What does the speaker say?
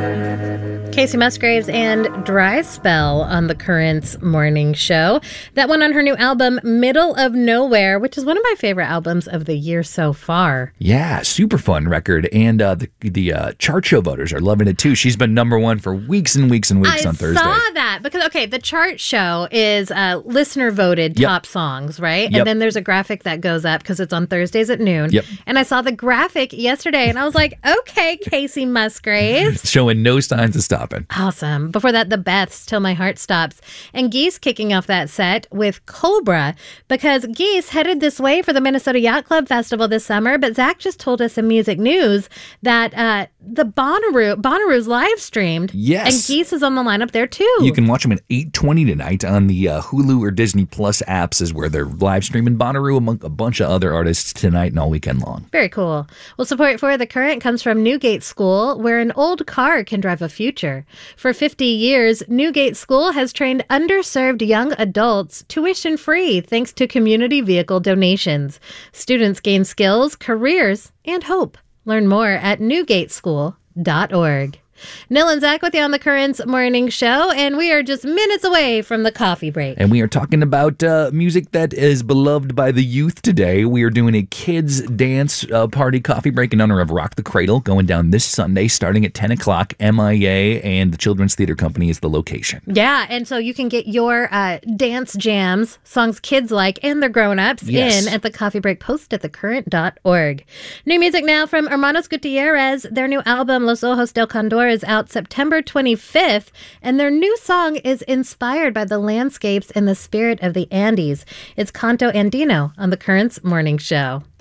Kacey Musgraves and Dry Spell on the Currents morning show. That one on her new album, Middle of Nowhere, which is one of my favorite albums of the year so far. Yeah, super fun record. And the chart show voters are loving it too. She's been number one for weeks and weeks and weeks on Thursday. I saw that because, okay, the chart show is listener voted top songs, right? Yep. And then there's a graphic that goes up because it's on Thursdays at noon. Yep. And I saw the graphic yesterday and I was like, okay, Kacey Musgraves. Showing no signs of stopping. Awesome. Before that, the Beths, Till My Heart Stops. And Geese kicking off that set with Cobra, because Geese headed this way for the Minnesota Yacht Club Festival this summer, but Zach just told us in music news that the Bonnaroo's live streamed. Yes. And Geese is on the lineup there too. You can watch them at 8:20 tonight on the Hulu or Disney Plus apps is where they're live streaming Bonnaroo among a bunch of other artists tonight and all weekend long. Very cool. Well, support for The Current comes from Newgate School, where an old car can drive a future. For 50 years, Newgate School has trained underserved young adults tuition-free thanks to community vehicle donations. Students gain skills, careers, and hope. Learn more at newgateschool.org. Nil and Zach with you on the Currents morning show, and we are just minutes away from the coffee break. And we are talking about music that is beloved by the youth today. We are doing a kids dance party coffee break in honor of Rock the Cradle, going down this Sunday starting at 10 o'clock. MIA and the Children's Theater Company is the location. Yeah, and so you can get your dance jams, songs kids like, and the grown-ups in at the coffee break post at thecurrent.org. New music now from Hermanos Gutierrez. Their new album, Los Ojos del Condor, is out September 25th, and their new song is inspired by the landscapes and the spirit of the Andes. It's Canto Andino on the Currents morning show.